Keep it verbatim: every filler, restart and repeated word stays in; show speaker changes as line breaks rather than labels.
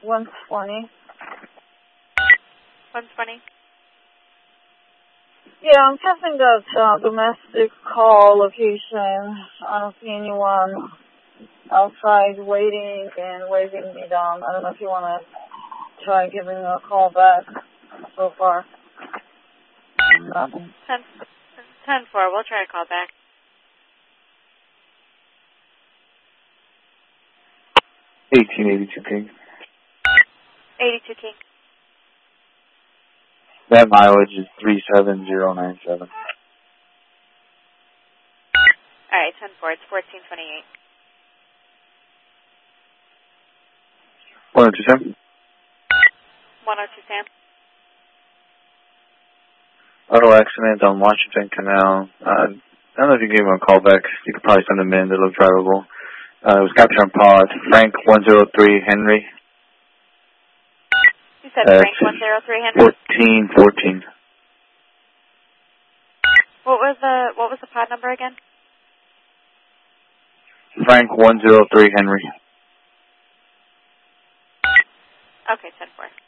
one twenty.
one twenty?
Yeah, I'm checking that uh, domestic call location. I don't see anyone outside waiting and waving me down. I don't know if you want to try giving a call back so far. Nothing.
ten four, we'll try a call back.
eighteen eighty-two King.
eighty-two King.
That mileage is three seven zero nine seven.
All right, ten four, it's fourteen twenty-eight.
one oh two Sam.
one oh two Sam.
Auto accident on Washington Canal. Uh, I don't know if you can give him a call back. You could probably send him in. They look drivable. Uh, it was captured on pod. Frank one oh three Henry.
You said uh, Frank one oh three Henry?
fourteen fourteen.
What was the, what was the pod number again?
Frank one oh three Henry.
Okay, ten four.